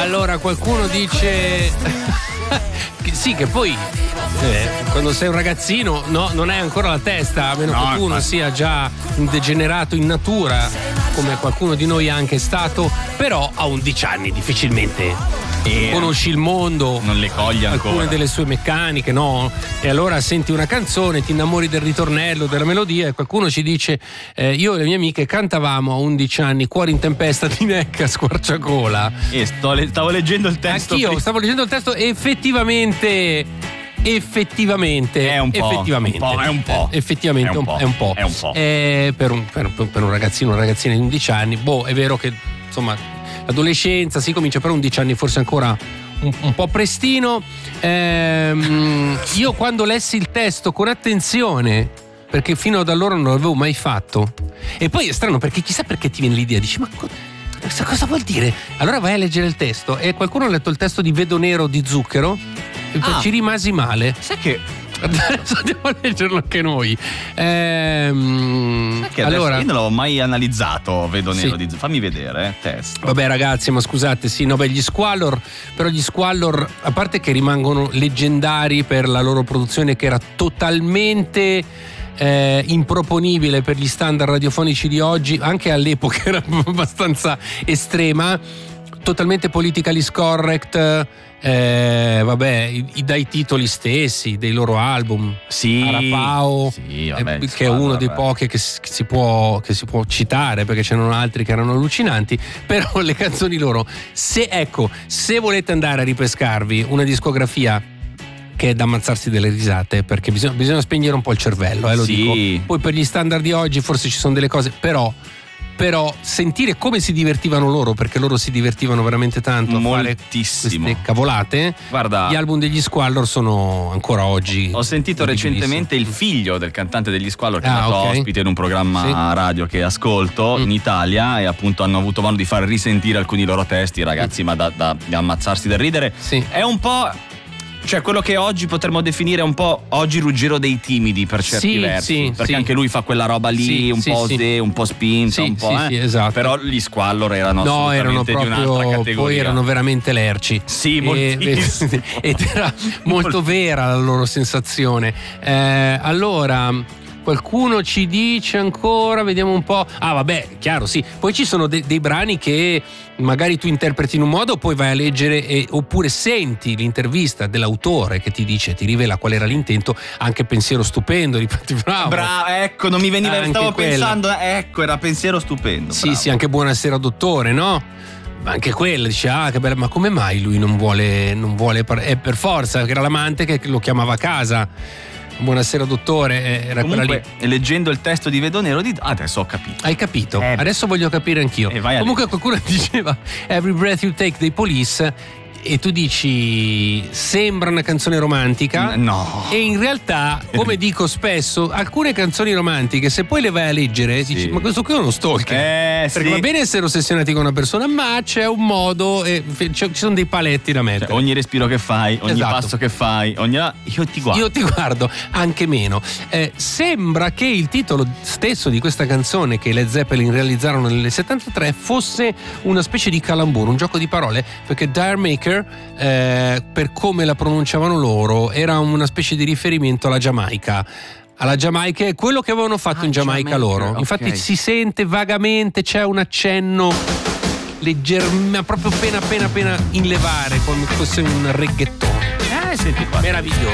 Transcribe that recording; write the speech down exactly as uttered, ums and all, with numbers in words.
Allora qualcuno dice sì, che poi eh, quando sei un ragazzino no, non hai ancora la testa, a meno no, che tu non sia già un degenerato in natura, come qualcuno di noi è anche stato, però a undici anni difficilmente e conosci il mondo, non le cogli ancora alcune delle sue meccaniche, no? E allora senti una canzone, ti innamori del ritornello, della melodia, e qualcuno ci dice eh, io e le mie amiche cantavamo a undici anni Cuore in tempesta di Necca Squarciagola. E sto le- stavo leggendo il testo. Anch'io prima. stavo leggendo il testo e effettivamente effettivamente È un po', effettivamente un po', è un po'. effettivamente È un po', è un po', è un po'. Eh, per, un, per, per un ragazzino una ragazzina di undici anni, boh, è vero che insomma l'adolescenza si comincia, per undici anni forse ancora un, un po' prestino. Ehm, io quando lessi il testo con attenzione, perché fino ad allora non l'avevo mai fatto, e poi è strano perché chissà perché ti viene l'idea, dici ma co- cosa vuol dire? Allora vai a leggere il testo, e qualcuno ha letto il testo di Vedo Nero di Zucchero e Ah. ci rimasi male. Sai che Adesso andiamo a leggerlo anche noi. Ehm, Sai che adesso allora, io non l'avevo mai analizzato, Vedo Sì. Nero di Z- fammi vedere, eh, testo. vabbè ragazzi, ma scusate, sì, no, beh, gli Squallor, però gli Squallor, a parte che rimangono leggendari per la loro produzione che era totalmente eh, improponibile per gli standard radiofonici di oggi, anche all'epoca era abbastanza estrema, totalmente politically correct, eh, vabbè, i- i- dai titoli stessi dei loro album. Sì. Arapao, Sì, vabbè, eh, gli che è uno Squallor, dei eh. pochi che si, che si può, che si può citare, perché c'erano altri che erano allucinanti, però le canzoni loro, se ecco, se volete andare a ripescarvi una discografia che è da ammazzarsi delle risate, perché bisogna, bisogna spegnere un po' il cervello, eh, lo Sì. dico. Poi per gli standard di oggi forse ci sono delle cose, però però sentire come si divertivano loro, perché loro si divertivano veramente tanto a fare Moltissimo. queste cavolate. Guarda, Gli album degli Squallor sono ancora oggi ho sentito recentemente il figlio del cantante degli Squallor che è Ah, andato ok. ospite in un programma Sì. radio che ascolto Mm. in Italia, e appunto hanno avuto modo di far risentire alcuni loro testi, ragazzi, ma da, da- da ammazzarsi del ridere. Sì. È un po', cioè quello che oggi potremmo definire un po' oggi Ruggero dei timidi per certi Sì, versi, sì, perché sì. anche lui fa quella roba lì, Sì, un sì, po' sì. osè, un po' spinta, Sì, un po', sì, eh. sì, esatto. Però gli Squallor erano No, erano assolutamente di un'altra proprio, categoria. poi erano veramente lerci. Sì, E- moltissimo. ed era molto vera la loro sensazione. Eh, allora, qualcuno ci dice ancora, vediamo un po'. Ah, vabbè, chiaro, sì. Poi ci sono de- dei brani che magari tu interpreti in un modo, poi vai a leggere e- oppure senti l'intervista dell'autore che ti dice, ti rivela qual era l'intento. Anche Pensiero stupendo, ripeti, bravo. Bravo, ecco, non mi veniva, Anche stavo quella. pensando, ecco, era Pensiero stupendo. Sì, bravo. sì, anche Buonasera dottore, no? Ma anche quella, dice, ah, che bella, ma come mai lui non vuole, non vuole par- è per forza, che era l'amante che lo chiamava a casa. Buonasera dottore, eh, era quella Comunque, lì. leggendo il testo di Vedo Nero, di... ah, adesso ho capito. Hai capito? Eh, Adesso voglio capire anch'io. eh, vai a Comunque qualcuno diceva Every Breath You Take dei Police, e tu dici sembra una canzone romantica. No. E in realtà, come dico spesso, alcune canzoni romantiche, se poi le vai a leggere, Sì. dici, ma questo qui è uno stalker. Eh, Perché sì. va bene essere ossessionati con una persona, ma c'è un modo, e f- ci sono dei paletti da mettere. Cioè, ogni respiro che fai, ogni Esatto. passo che fai, ogni... io ti guardo. Io ti guardo, anche meno. Eh, sembra che il titolo stesso di questa canzone che i Led Zeppelin realizzarono nel settantatré fosse una specie di calambur, un gioco di parole, perché Dire Maker, eh, per come la pronunciavano loro, era una specie di riferimento alla Giamaica. Alla Giamaica è quello che avevano fatto Ah, in Giamaica Jamaica, loro. ok. Infatti si sente vagamente, c'è un accenno leggermente, proprio appena appena appena in levare, come fosse un reggaeton. Eh, senti qua. Meraviglioso.